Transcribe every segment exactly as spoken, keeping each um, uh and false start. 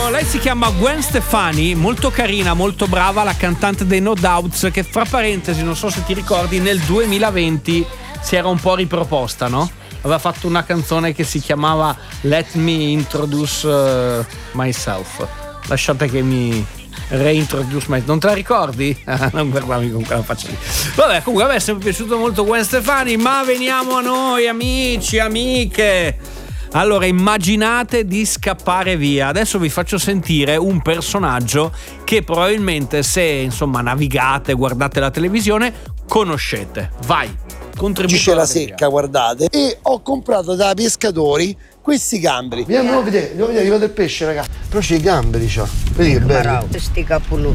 Allora, lei si chiama Gwen Stefani, molto carina, molto brava, la cantante dei No Doubts, che fra parentesi, non so se ti ricordi, nel duemilaventi si era un po' riproposta, no? Aveva fatto una canzone che si chiamava Let Me Introduce uh, Myself. Lasciate che mi reintroduce myself. Non te la ricordi? Non guardarmi con quella faccia lì. Vabbè, comunque a me è sempre piaciuto molto Gwen Stefani, ma veniamo a noi, amici, amiche. Allora, immaginate di scappare via. Adesso vi faccio sentire un personaggio che probabilmente, se insomma navigate, guardate la televisione, conoscete. Vai. Ci c'è la secca, guardate. E ho comprato da pescatori questi gamberi. Andiamo a vedere, andiamo a vedere, arriva del pesce, raga. Però c'è i gamberi, c'ha. Vedi che bello. Sti capulù.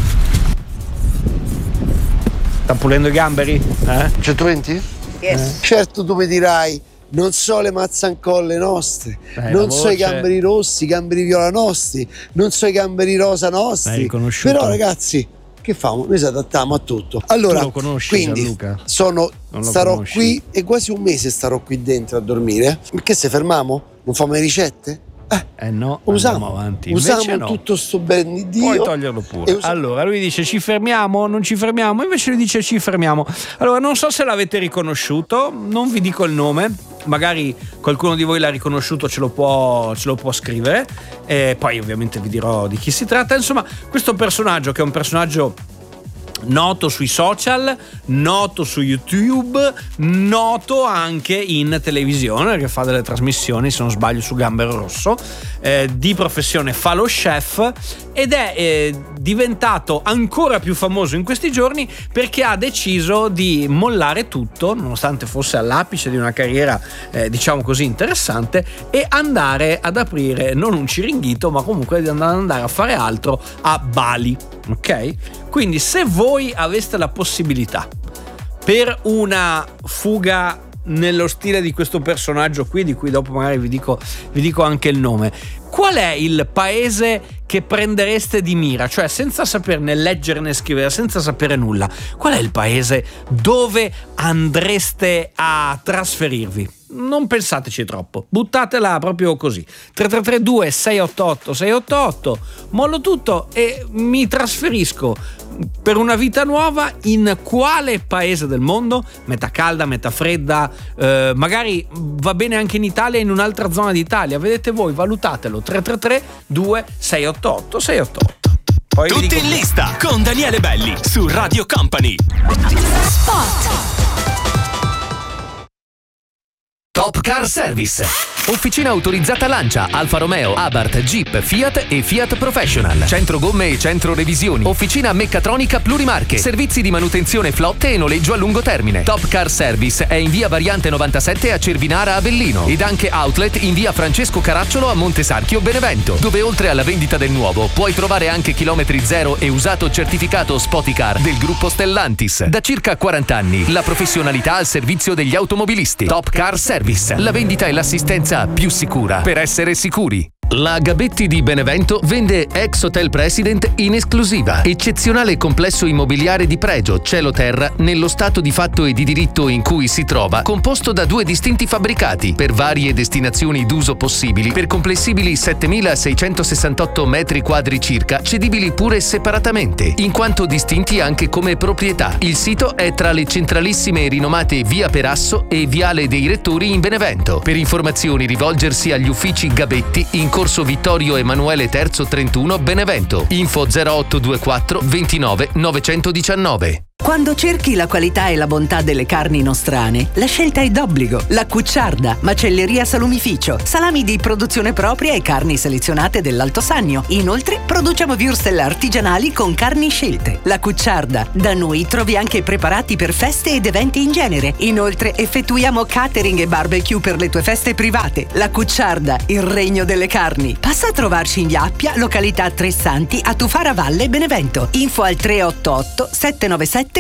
Sta pulendo i gamberi? Eh? centoventi? Yes. Eh. Certo, tu mi dirai, non so le mazzancolle nostre, eh, non so i gamberi rossi, i gamberi viola nostri, non so i gamberi rosa nostri. Però ragazzi, che famo? Noi ci adattiamo a tutto. Allora, tu lo conosci, quindi Gianluca? sono, starò conosci. qui e quasi un mese starò qui dentro a dormire. Perché se fermiamo? Non famo le ricette? Eh, eh no, usiamo, avanti. usiamo no. tutto sto ben di Dio. Puoi toglierlo pure. Us- allora lui dice ci fermiamo, non ci fermiamo, invece lui dice ci fermiamo. Allora non so se l'avete riconosciuto, non vi dico il nome, magari qualcuno di voi l'ha riconosciuto, ce lo può, ce lo può scrivere, e poi ovviamente vi dirò di chi si tratta. Insomma, questo personaggio, che è un personaggio noto sui social, noto su YouTube, noto anche in televisione, che fa delle trasmissioni, se non sbaglio, su Gambero Rosso, eh, di professione fa lo chef, ed è eh, diventato ancora più famoso in questi giorni perché ha deciso di mollare tutto, nonostante fosse all'apice di una carriera eh, diciamo così interessante, e andare ad aprire non un ciringhito, ma comunque di andare a fare altro a Bali. Ok? Quindi se voi aveste la possibilità per una fuga nello stile di questo personaggio qui, di cui dopo magari vi dico, vi dico anche il nome, qual è il paese che prendereste di mira? Cioè, senza saperne leggere né scrivere, senza sapere nulla, qual è il paese dove andreste a trasferirvi? Non pensateci troppo, buttatela proprio così. tre tre tre due sei otto otto sei otto otto, mollo tutto e mi trasferisco per una vita nuova in quale paese del mondo? Metà calda, metà fredda, eh, magari va bene anche in Italia, in un'altra zona d'Italia, vedete voi, valutatelo. tre tre tre due sei otto otto sei otto otto. Poi tutti in lista con Daniele Belli su Radio Company. Spot. Top Car Service. Officina autorizzata Lancia, Alfa Romeo, Abarth, Jeep, Fiat e Fiat Professional. Centro gomme e centro revisioni. Officina meccatronica plurimarche. Servizi di manutenzione flotte e noleggio a lungo termine. Top Car Service è in via Variante novantasette a Cervinara Avellino ed anche outlet in via Francesco Caracciolo a Montesarchio Benevento, dove oltre alla vendita del nuovo puoi trovare anche chilometri zero e usato certificato Spoticar del gruppo Stellantis. Da circa quaranta anni la professionalità al servizio degli automobilisti. Top Car Service. La vendita e l'assistenza più sicura per essere sicuri. La Gabetti di Benevento vende ex Hotel President in esclusiva. Eccezionale complesso immobiliare di pregio, cielo terra, nello stato di fatto e di diritto in cui si trova, composto da due distinti fabbricati, per varie destinazioni d'uso possibili, per complessibili settemilaseicentosessantotto metri quadri circa, cedibili pure separatamente, in quanto distinti anche come proprietà. Il sito è tra le centralissime e rinomate Via Perasso e Viale dei Rettori in Benevento. Per informazioni rivolgersi agli uffici Gabetti in Corso Vittorio Emanuele terzo trentuno Benevento. Info zero otto due quattro ventinove novecentodiciannove. Quando cerchi la qualità e la bontà delle carni nostrane, la scelta è d'obbligo. La Cucciarda, macelleria salumificio, salami di produzione propria e carni selezionate dell'Alto Sannio. Inoltre, produciamo würstel artigianali con carni scelte. La Cucciarda, da noi trovi anche preparati per feste ed eventi in genere. Inoltre, effettuiamo catering e barbecue per le tue feste private. La Cucciarda, il regno delle carni. Passa a trovarci in via Appia, località Tre Santi, a Tufara Valle, Benevento. Info al tre otto otto sette nove sette